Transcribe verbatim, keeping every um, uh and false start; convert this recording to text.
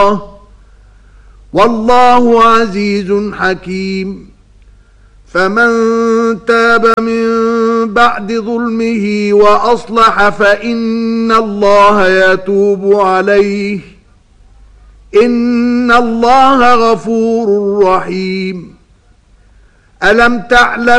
والله عزيز حكيم فمن تاب من بعد ظلمه وأصلح فإن الله يتوب عليه إن الله غفور رحيم. ألم تعلم